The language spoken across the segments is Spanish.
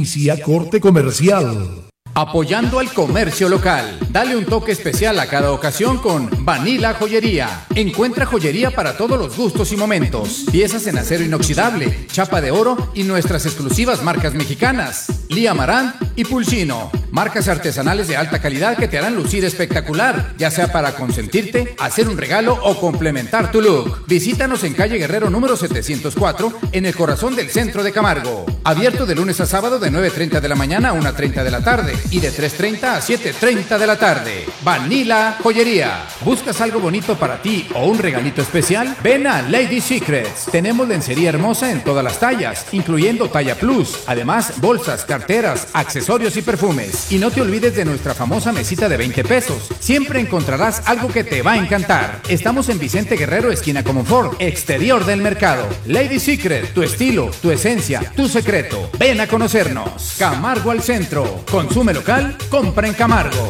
Inicia corte comercial. Apoyando al comercio local. Dale un toque especial a cada ocasión con Vanilla Joyería. Encuentra joyería para todos los gustos y momentos. Piezas en acero inoxidable, chapa de oro y nuestras exclusivas marcas mexicanas. Lía Marant y Pulsino. Marcas artesanales de alta calidad que te harán lucir espectacular, ya sea para consentirte, hacer un regalo o complementar tu look. Visítanos en calle Guerrero número 704, en el corazón del centro de Camargo. Abierto de lunes a sábado de 9:30 de la mañana a 1:30 de la tarde y de 3:30 a 7:30 de la tarde. Vanilla Joyería. ¿Buscas algo bonito para ti o un regalito especial? Ven a Lady Secrets. Tenemos lencería hermosa en todas las tallas, incluyendo talla plus. Además, bolsas, carteras, accesorios y perfumes. Y no te olvides de nuestra famosa mesita de 20 pesos. Siempre encontrarás algo que te va a encantar. Estamos en Vicente Guerrero, esquina Comonfort, exterior del mercado. Lady Secret, tu estilo, tu esencia, tu secreto. Ven a conocernos. Camargo al centro. Consume local, compra en Camargo.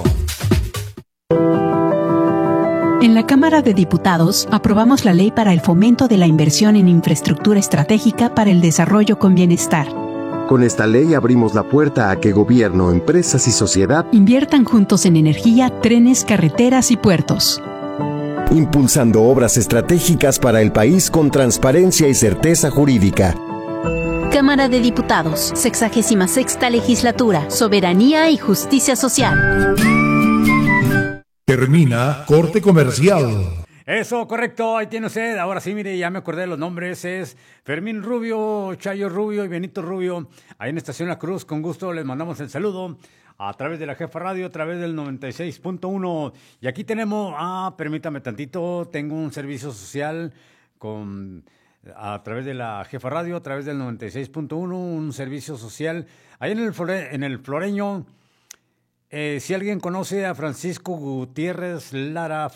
En la Cámara de Diputados aprobamos la Ley para el Fomento de la Inversión en Infraestructura Estratégica para el Desarrollo con Bienestar. Con esta ley abrimos la puerta a que gobierno, empresas y sociedad inviertan juntos en energía, trenes, carreteras y puertos, impulsando obras estratégicas para el país con transparencia y certeza jurídica. Cámara de Diputados, 66ª Legislatura, Soberanía y Justicia Social. Termina corte comercial. Eso, correcto, ahí tiene usted. Ahora sí, mire, ya me acordé de los nombres. Es Fermín Rubio, Chayo Rubio y Benito Rubio. Ahí en Estación La Cruz, con gusto les mandamos el saludo a través de la Jefa Radio, a través del 96.1. Y aquí tenemos, permítame tantito, tengo un servicio social a través de la Jefa Radio, a través del 96.1, un servicio social. Ahí en el Floreño. Si alguien conoce a Francisco Gutiérrez Lara,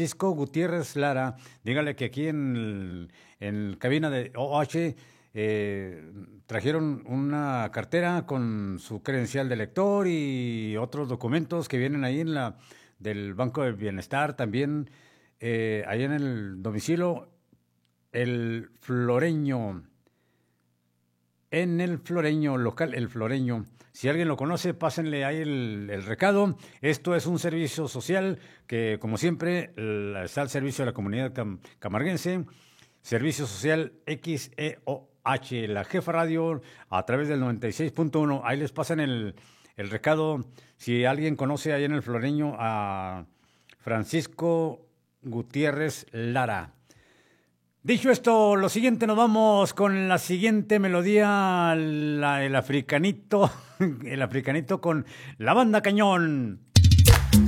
dígale que aquí en cabina de OH trajeron una cartera con su credencial de lector y otros documentos que vienen ahí del Banco del Bienestar también, ahí en el domicilio, el Floreño, en el Floreño, local El Floreño. Si alguien lo conoce, pásenle ahí el recado. Esto es un servicio social que, como siempre, está al servicio de la comunidad camarguense. Servicio Social XEOH, la Jefa Radio, a través del 96.1. Ahí les pasan el recado. Si alguien conoce ahí en el Floreño a Francisco Gutiérrez Lara. Dicho esto, lo siguiente, nos vamos con la siguiente melodía, el africanito con la banda Cañón.